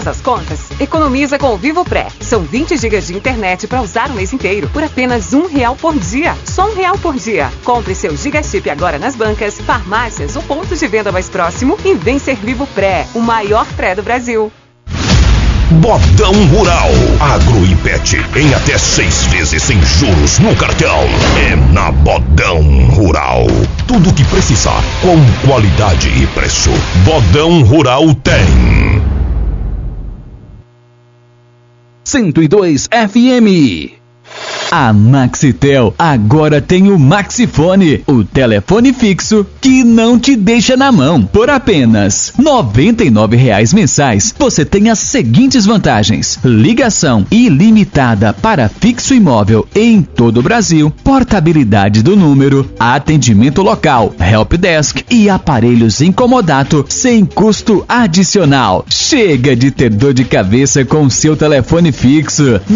Faz as contas, economiza com o Vivo Pré. São 20 GB de internet para usar o mês inteiro por apenas R$1 por dia. Só R$1 por dia. Compre seu Gigachip agora nas bancas, farmácias ou pontos de venda mais próximo e vem ser Vivo Pré, o maior pré do Brasil. Bodão Rural. Agro e Pet em até 6 vezes sem juros no cartão. É na Bodão Rural. Tudo o que precisar com qualidade e preço. Bodão Rural tem. 102 FM. A Maxitel agora tem o Maxifone, o telefone fixo que não te deixa na mão. Por apenas R$ 99,00 mensais, você tem as seguintes vantagens: ligação ilimitada para fixo e móvel em todo o Brasil, portabilidade do número, atendimento local, helpdesk e aparelhos em comodato sem custo adicional. Chega de ter dor de cabeça com o seu telefone fixo.